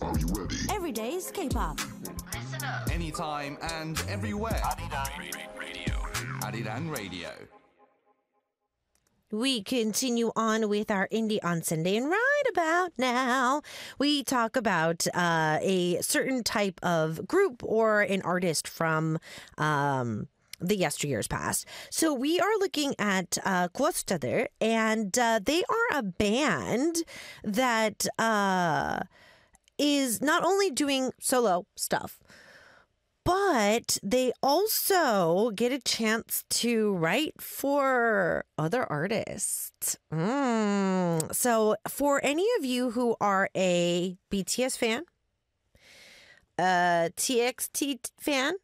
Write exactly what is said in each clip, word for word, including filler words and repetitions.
Are you ready? Every day's K-pop. Listen up. Anytime and everywhere. Arirang Radio. Arirang Radio. We continue on with our Indie on Sunday, and right about now, we talk about uh, a certain type of group or an artist from um, the yesteryears past. So we are looking at uh, Kwostader, and uh, they are a band that uh, is not only doing solo stuff, but they also get a chance to write for other artists. Mm. So for any of you who are a B T S fan, a T X T fan,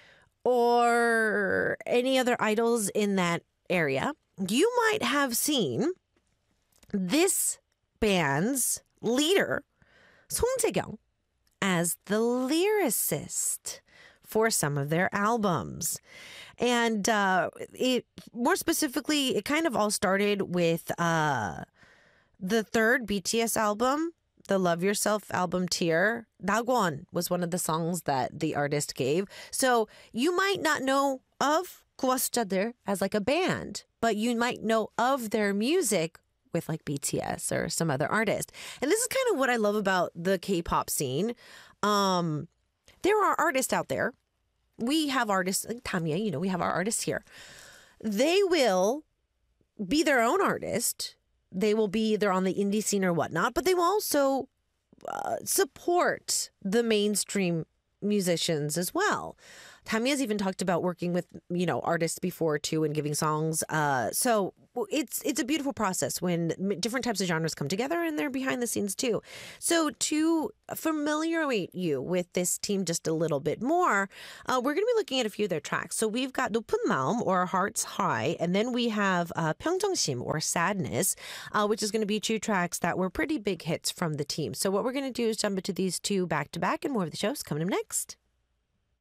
or any other idols in that area, you might have seen this band's leader, Song Tae-kyung, as the lyricist for some of their albums. And uh, it more specifically, it kind of all started with uh, the third B T S album, the Love Yourself album Tear. Dagwon was one of the songs that the artist gave. So you might not know of Kwostader as like a band, but you might know of their music with like B T S or some other artist. And this is kind of what I love about the K-pop scene. Um, there are artists out there. We have artists like Tanya, you know, we have our artists here. They will be their own artist. They will be either on the indie scene or whatnot, but they will also uh, support the mainstream musicians as well. Tamiya's even talked about working with, you know, artists before too and giving songs. Uh, so it's it's a beautiful process when different types of genres come together and they're behind the scenes too. So to familiarize you with this team just a little bit more, uh, we're going to be looking at a few of their tracks. So we've got 높은 마음 or Hearts High, and then we have uh, 평정심 or Sadness, uh, which is going to be two tracks that were pretty big hits from the team. So what we're going to do is jump into these two back to back, and more of the show's coming up next.